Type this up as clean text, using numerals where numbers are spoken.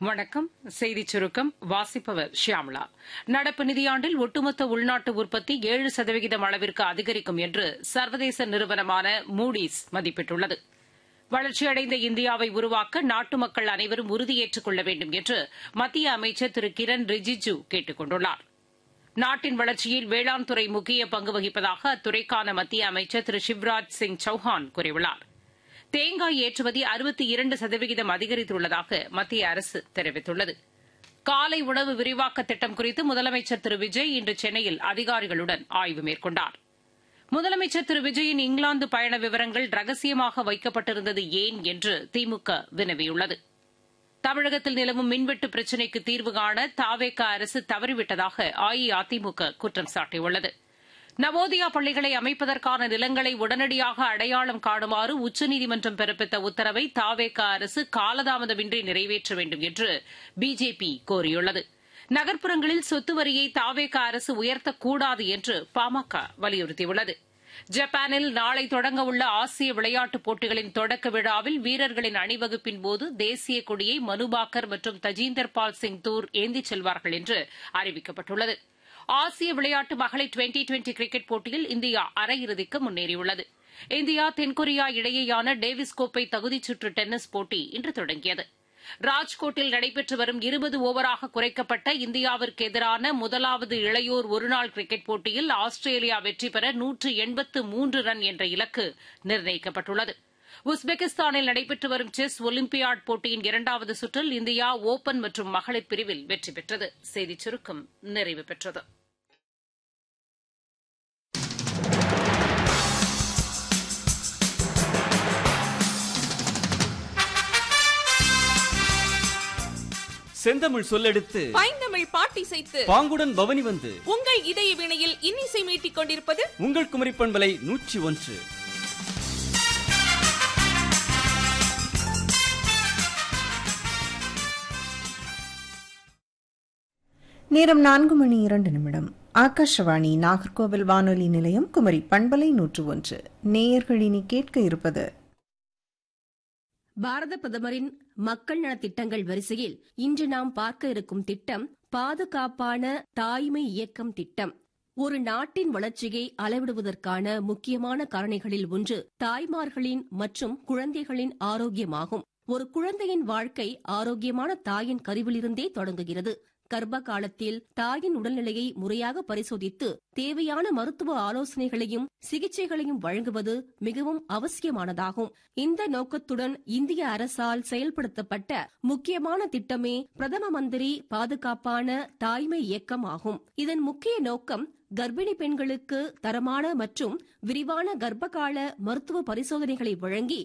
வணக்கம். செய்திச் சுருக்கம் வாசிப்பவர் ஷியாமளா. நடப்பு நிதியாண்டில் ஒட்டுமொத்த உள்நாட்டு உற்பத்தி 7% அளவிற்கு அதிகரிக்கும் என்று சர்வதேச நிறுவனமான மூடிஸ் மதிப்பிட்டுள்ளது. வளர்ச்சியடைந்த இந்தியாவை உருவாக்க நாட்டு மக்கள் அனைவரும் உறுதியேற்றுக் கொள்ள வேண்டும் என்று மத்திய அமைச்சர் திரு கிரண் ரிஜிஜு கேட்டுக் கொண்டுள்ளார். நாட்டின் வளர்ச்சியில் வேளாண் துறை முக்கிய பங்கு வகிப்பதாக அத்துறைக்கான மத்திய அமைச்சர் திரு சிவராஜ் சிங் சௌஹான் கூறியுள்ளார். தேங்காய் ஏற்றுமதி 62% அதிகரித்துள்ளதாக மத்திய அரசு தெரிவித்துள்ளது. காலை உணவு விரிவாக்க திட்டம் குறித்து முதலமைச்சர் திரு விஜய் இன்று சென்னையில் அதிகாரிகளுடன் ஆய்வு மேற்கொண்டார். முதலமைச்சர் திரு விஜயின் இங்கிலாந்து பயண விவரங்கள் ரகசியமாக வைக்கப்பட்டிருந்தது ஏன் என்று திமுக வினவியுள்ளது. தமிழகத்தில் நிலவும் மின்வெட்டு பிரச்சினைக்கு தீர்வு காண தவேக அரசு தவறிவிட்டதாக அஇஅதிமுக குற்றம் சாட்டியுள்ளது. நவோதயா பள்ளிகளை அமைப்பதற்கான நிலங்களை உடனடியாக அடையாளம் காணுமாறு உச்சநீதிமன்றம் பிறப்பித்த உத்தரவை தவேக அரசு காலதாமதமின்றி நிறைவேற்ற வேண்டும் என்று பிஜேபி கோரியுள்ளது. நகர்ப்புறங்களில் சொத்து வரியை தவேக அரசு உயர்த்தக்கூடாது என்று பாமக வலியுறுத்தியுள்ளது. ஜப்பானில் நாளை தொடங்கவுள்ள ஆசிய விளையாட்டுப் போட்டிகளின் தொடக்க விழாவில் வீரர்களின் அணிவகுப்பின்போது தேசிய கொடியை மனுபாக்கர் மற்றும் தஜீந்தர் பால் சிங் தூர் ஏந்திச் செல்வார்கள் என்று அறிவிக்கப்பட்டுள்ளது. ஆசிய விளையாட்டு மகளிர் டுவெண்டி கிரிக்கெட் போட்டியில் இந்தியா அரையிறுதிக்கு முன்னேறியுள்ளது. இந்தியா தென்கொரியா இடையேயான டேவிஸ் கோப்பை தகுதிச்சுற்று டென்னிஸ் போட்டி இன்று தொடங்கியது. ராஜ்கோட்டில் நடைபெற்று வரும் 20 ஓவராக குறைக்கப்பட்ட இந்தியாவிற்கு எதிரான முதலாவது இளையோர் ஒருநாள் கிரிக்கெட் போட்டியில் ஆஸ்திரேலியா வெற்றி பெற 183 ரன் என்ற இலக்கு நிர்ணயிக்கப்பட்டுள்ளது. உஸ்பெகிஸ்தானில் நடைபெற்று வரும் செஸ் ஒலிம்பியாட் போட்டியின் 2வது சுற்றில் இந்தியா ஒபன் மற்றும் மகளிர் பிரிவில் வெற்றி பெற்றது. செய்திச் சுருக்கம் நிறைவு பெற்றது. செந்தமிழ் சொல்லெடுத்து பைந்தமிழ் பாட்டி செய்து பாங்குடன் பவனி வந்து உங்கள் இதய வினையில் இன்னிசை மீட்டிக் கொண்டிருப்பது உங்கள் குமரி பண்பலை 101. நேரம் 4:02. ஆகாஷவாணி நாகர்கோவில் வானொலி நிலையம், குமரி பண்பலை 101. நேயர்களினி கேட்க இருப்பது பாரத பிரதமரின் மக்கள் நலத்திட்டங்கள் வரிசையில் இன்று நாம் பார்க்க இருக்கும் திட்டம் பாதுகாப்பான தாய்மை இயக்கம் திட்டம். ஒரு நாட்டின் வளர்ச்சியை அளவிடுவதற்கான முக்கியமான காரணிகளில் ஒன்று தாய்மார்களின் மற்றும் குழந்தைகளின் ஆரோக்கியமாகும். ஒரு குழந்தையின் வாழ்க்கை ஆரோக்கியமான தாயின் கருவிலிருந்தே தொடங்குகிறது. கர்ப்ப காலத்தில் தாயின் உடல்நிலையை முறையாக பரிசோதித்து தேவையான மருத்துவ ஆலோசனைகளையும் சிகிச்சைகளையும் வழங்குவது மிகவும் அவசியமானதாகும். இந்த நோக்கத்துடன் இந்திய அரசால் செயல்படுத்தப்பட்ட முக்கியமான திட்டமே பிரதம மந்திரி பாதுகாப்பான தாய்மை இயக்கம் ஆகும். இதன் முக்கிய நோக்கம் கர்ப்பிணி பெண்களுக்கு தரமான மற்றும் விரிவான கர்ப்பகால மருத்துவ பரிசோதனைகளை வழங்கி